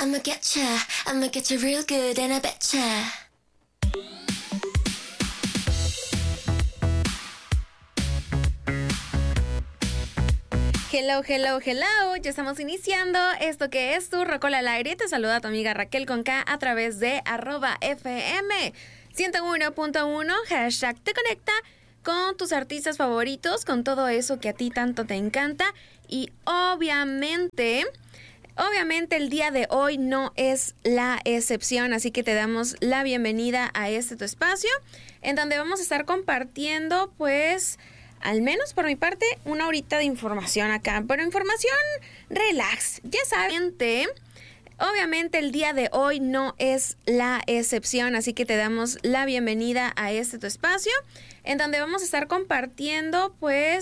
I'ma get you real good and I betcha. Hello, hello, hello. Ya estamos iniciando esto que es tu Rocola al Aire. Te saluda tu amiga Raquel con K a través de @FM 101.1, hashtag te conecta con tus artistas favoritos, con todo eso que a ti tanto te encanta. Y obviamente el día de hoy no es la excepción, así que te damos la bienvenida a este tu espacio, en donde vamos a estar compartiendo, pues, al menos por mi parte, una horita de información acá, pero información relax, ya saben. Obviamente el día de hoy no es la excepción, así que te damos la bienvenida a este tu espacio, en donde vamos a estar compartiendo, pues,